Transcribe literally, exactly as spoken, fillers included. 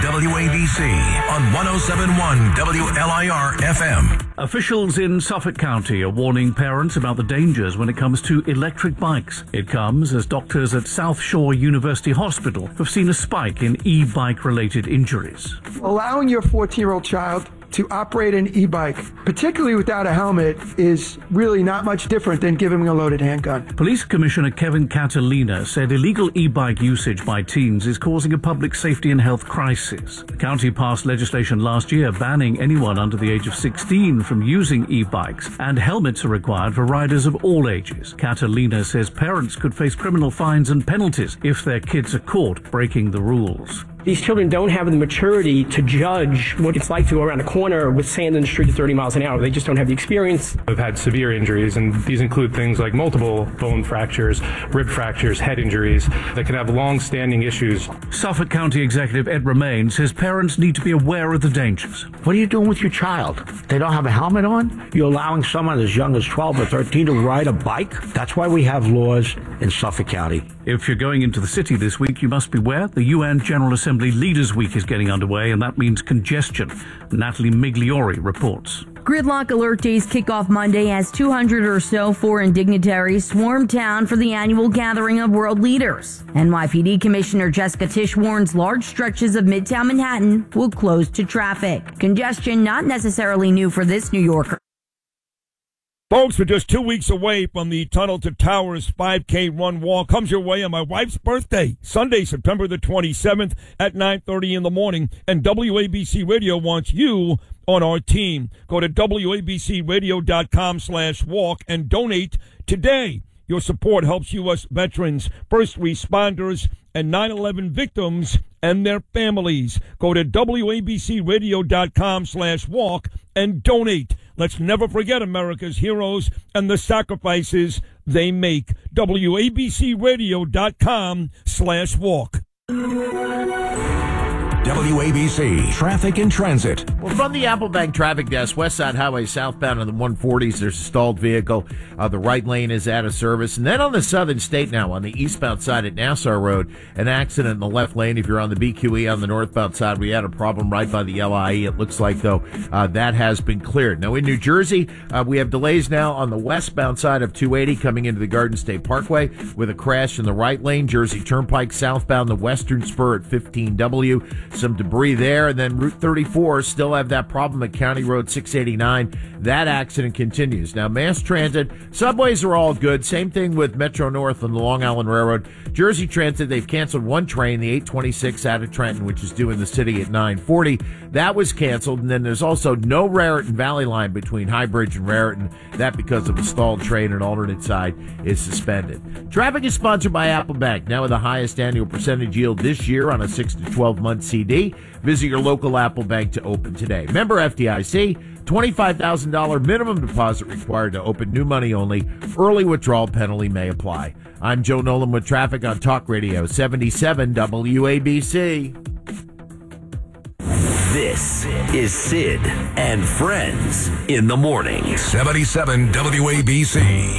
W A B C on one oh seven point one W L I R F M. Officials in Suffolk County are warning parents about the dangers when it comes to electric bikes. It comes as doctors at South Shore University Hospital have seen a spike in e-bike related injuries. Allowing your fourteen-year-old child to operate an e-bike, particularly without a helmet, is really not much different than giving him a loaded handgun. Police Commissioner Kevin Catalina said illegal e-bike usage by teens is causing a public safety and health crisis. The county passed legislation last year banning anyone under the age of sixteen from using e-bikes, and helmets are required for riders of all ages. Catalina says parents could face criminal fines and penalties if their kids are caught breaking the rules. These children don't have the maturity to judge what it's like to go around a corner with sand in the street at thirty miles an hour. They just don't have the experience. I've had severe injuries, and these include things like multiple bone fractures, rib fractures, head injuries that can have long-standing issues. Suffolk County Executive Ed Romaine says parents need to be aware of the dangers. What are you doing with your child? They don't have a helmet on? You're allowing someone as young as twelve or thirteen to ride a bike? That's why we have laws in Suffolk County. If you're going into the city this week, you must beware. The U N General Assembly Leaders Week is getting underway, and that means congestion. Natalie Migliori reports. Gridlock alert days kick off Monday as two hundred or so foreign dignitaries swarm town for the annual gathering of world leaders. N Y P D Commissioner Jessica Tisch warns large stretches of Midtown Manhattan will close to traffic. Congestion not necessarily new for this New Yorker. Folks, we're just two weeks away from the Tunnel to Towers five K run walk. Comes your way on my wife's birthday, Sunday, September the twenty-seventh at nine thirty in the morning. And W A B C Radio wants you on our team. Go to W A B C radio dot com slash walk and donate today. Your support helps U S veterans, first responders, and nine eleven victims and their families. Go to W A B C radio dot com slash walk and donate. Let's never forget America's heroes and the sacrifices they make. W A B C radio dot com slash walk. W A B C Traffic and Transit. Well, from the Applebank Traffic Desk, West Side Highway southbound on the one forties, there's a stalled vehicle. Uh, the right lane is out of service. And then on the Southern State now, on the eastbound side at Nassau Road, an accident in the left lane. If you're on the B Q E on the northbound side, we had a problem right by the L I E. It looks like, though, uh, that has been cleared. Now, in New Jersey, uh, we have delays now on the westbound side of two eighty coming into the Garden State Parkway with a crash in the right lane. Jersey Turnpike southbound the western spur at fifteen W. Some debris there, and then Route thirty-four still have that problem at County Road six eighty-nine. That accident continues. Now, mass transit, subways are all good. Same thing with Metro North and the Long Island Railroad. Jersey Transit, they've canceled one train, the eight twenty-six out of Trenton, which is due in the city at nine forty. That was canceled, and then there's also no Raritan Valley line between Highbridge and Raritan. That because of a stalled train, an alternate side is suspended. Traffic is sponsored by Applebank, now with the highest annual percentage yield this year on a six to twelve month C D. Visit your local Applebank to open today. Member F D I C, twenty-five thousand dollars minimum deposit required to open, new money only. Early withdrawal penalty may apply. I'm Joe Nolan with traffic on Talk Radio seventy-seven W A B C. This is Sid and Friends in the Morning. seventy-seven W A B C.